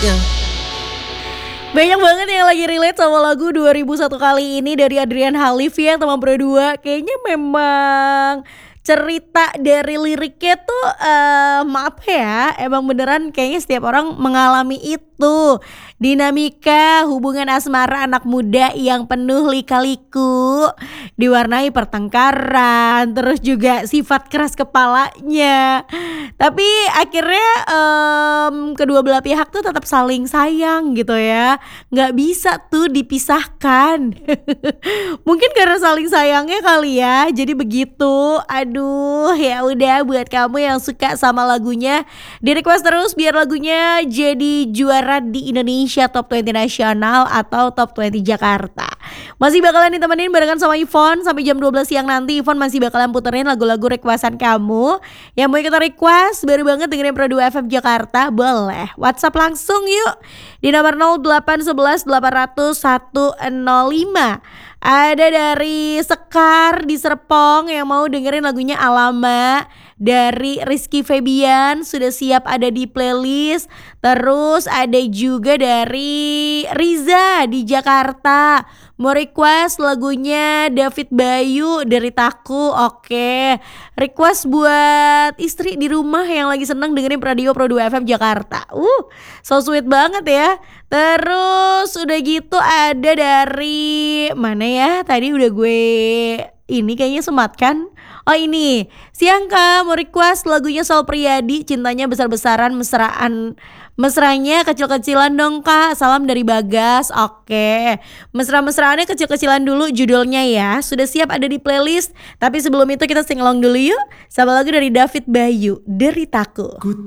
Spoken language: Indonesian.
Yeah. Banyak banget yang lagi relate sama lagu 2001 kali ini dari Adrian Halif ya teman berdua. Kayaknya memang cerita dari liriknya tuh maaf ya, emang beneran kayaknya setiap orang mengalami itu. Dinamika hubungan asmara anak muda yang penuh lika-liku, diwarnai pertengkaran, terus juga sifat keras kepalanya. Tapi akhirnya kedua belah pihak tuh tetap saling sayang gitu ya. Nggak bisa tuh dipisahkan. Mungkin karena saling sayangnya kali ya. Jadi begitu. Aduh, ya udah buat kamu yang suka sama lagunya, di request terus biar lagunya jadi juara di Indonesia Top 20 Nasional atau Top 20 Jakarta. Masih bakalan ditemenin barengan sama Yvonne sampai jam 12 siang nanti. Yvonne masih bakalan puterin lagu-lagu requestan kamu. Yang mau ikutan request baru banget dengerin Pro 2 FM Jakarta, boleh WhatsApp langsung yuk di nomor 0811 800 105. Ada dari Sekar di Serpong yang mau dengerin lagunya Alama dari Rizky Febian, sudah siap ada di playlist. Terus ada juga dari Riza di Jakarta, mau request lagunya David Bayu dari Taku. Oke, request buat istri di rumah yang lagi seneng dengerin radio Pro 2 FM Jakarta. So sweet banget ya. Terus udah gitu ada dari mana ya? Tadi udah gue ini kayaknya sematkan. Oh ini, Siangka mau request lagunya Sol Priadi, Cintanya Besar-besaran, mesranya kecil-kecilan dong Kak. Salam dari Bagas. Oke, mesra-mesraannya kecil-kecilan dulu judulnya ya. Sudah siap ada di playlist. Tapi sebelum itu kita sing along dulu yuk sama lagu dari David Bayu, Deritaku.